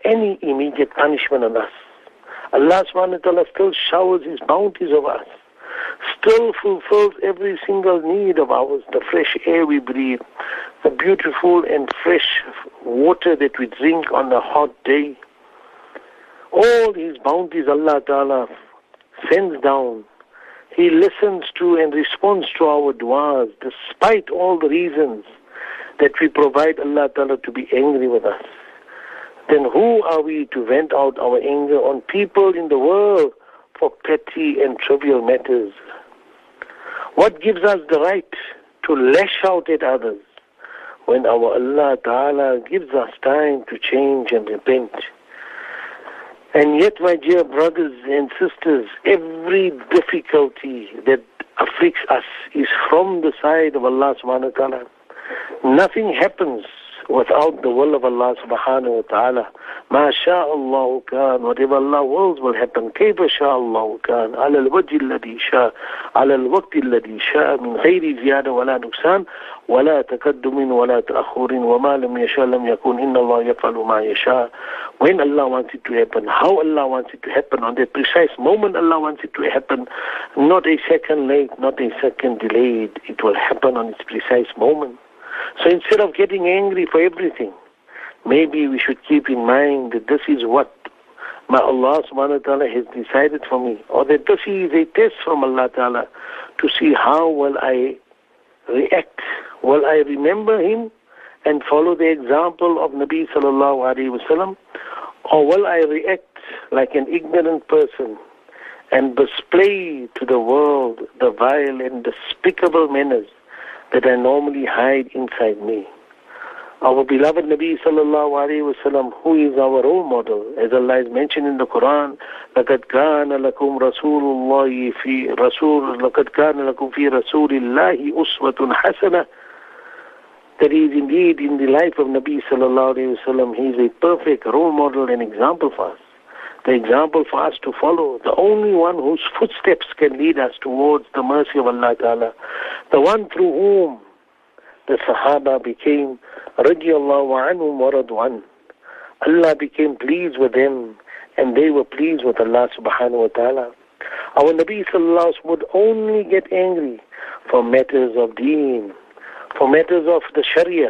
any immediate punishment on us. Allah subhanahu wa ta'ala still showers His bounties over us, still fulfills every single need of ours, the fresh air we breathe, the beautiful and fresh water that we drink on a hot day. All His bounties Allah ta'ala sends down. He listens to and responds to our du'as, despite all the reasons that we provide Allah ta'ala to be angry with us. Then who are we to vent out our anger on people in the world for petty and trivial matters? What gives us the right to lash out at others when our Allah ta'ala gives us time to change and repent? And yet, my dear brothers and sisters, every difficulty that afflicts us is from the side of Allah subhanahu wa ta'ala. Nothing happens without the will of Allah subhanahu wa ta'ala. Ma sha'Allahu kan, whatever Allah wills will happen. Kayfa sha'Allahu kan, ala al-wajhi alladhi sha', ala al-waqti alladhi sha', min ghayri ziyada wa la nuksan, wa la takaddumin wa la ta'akhurin, wa ma lam yasha' lam yakun, inna Allah yaf'alu ma yasha'. When Allah wants it to happen, how Allah wants it to happen, on that precise moment Allah wants it to happen, not a second late, not a second delayed, it will happen on its precise moment. So instead of getting angry for everything, maybe we should keep in mind that this is what my Allah subhanahu wa ta'ala has decided for me, or that this is a test from Allah ta'ala to see how will I react. Will I remember Him and follow the example of Nabi sallallahu alayhi wasallam, or will I react like an ignorant person and display to the world the vile and despicable manners that I normally hide inside me? Our beloved Nabi sallallahu alayhi wasallam, who is our role model, as Allah has mentioned in the Quran, لَقَدْ كَانَ لَكُمْ رَسُولُ اللَّهِ لَقَدْ كَانَ لَكُمْ فِي رَسُولِ اللَّهِ أُسْوَةٌ حَسَنَةٌ. That is indeed in the life of Nabi sallallahu alayhi wasallam, he is a perfect role model and example for us. The example for us to follow, the only one whose footsteps can lead us towards the mercy of Allah Ta'ala, the one through whom the Sahaba became radiyallahu anhum wa radu an. Allah became pleased with them and they were pleased with Allah subhanahu wa ta'ala. Our Nabi sallallahu alayhi wa would only get angry for matters of deen, for matters of the Sharia,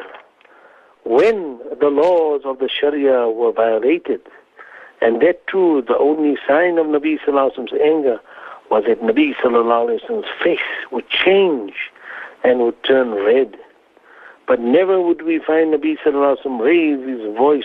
when the laws of the Sharia were violated. And that too, the only sign of Nabi sallallahu alayhi wa's anger was that Nabi sallallahu alayhi wa's face would change and would turn red. But never would we find Nabi sallallahu alayhi wa raise his voice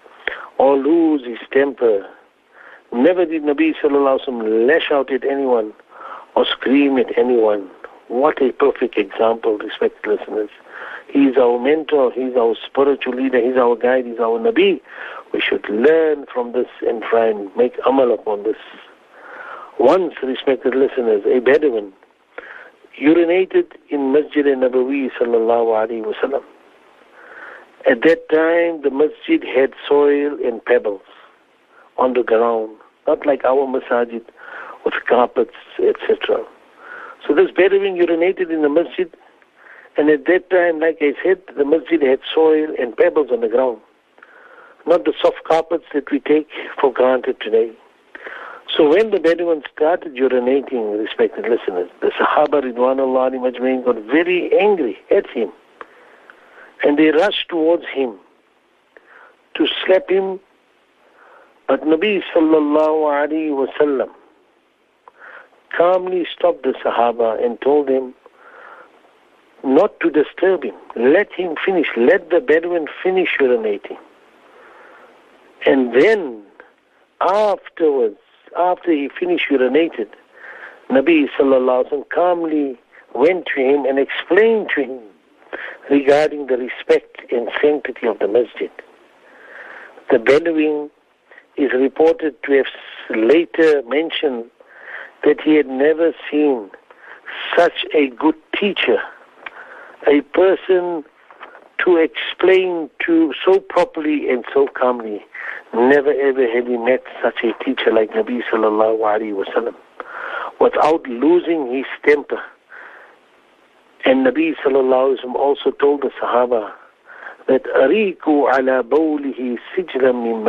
or lose his temper. Never did Nabi sallallahu alayhi wa lash out at anyone or scream at anyone. What a perfect example, respected listeners. He is our mentor, he is our spiritual leader, he is our guide, he is our Nabi. We should learn from this and try and make amal upon this. Once, respected listeners, a Bedouin urinated in Masjid al-Nabawi sallallahu alayhi wa sallam. At that time, the masjid had soil and pebbles on the ground, not like our masajid with carpets, etc. So this Bedouin urinated in the masjid, and at that time, like I said, the masjid had soil and pebbles on the ground, not the soft carpets that we take for granted today. So when the Bedouin started urinating, respected listeners, the Sahaba Ridwanullah alayhim ajmain got very angry at him, and they rushed towards him to slap him. But Nabi sallallahu alayhi wa sallam calmly stopped the Sahaba and told them not to disturb him. Let him finish. Let the Bedouin finish urinating. And then afterwards, after he finished urinated, Nabi sallallahu alaihi wasallam calmly went to him and explained to him regarding the respect and sanctity of the masjid. The Bedouin is reported to have later mentioned that he had never seen such a good teacher, a person to explain to so properly and so calmly. Never ever had he met such a teacher like Nabi sallallahu alaihi wasallam, without losing his temper. And Nabi sallallahu alaihi wasallam also told the Sahaba that ariku ala bawlihi sijran min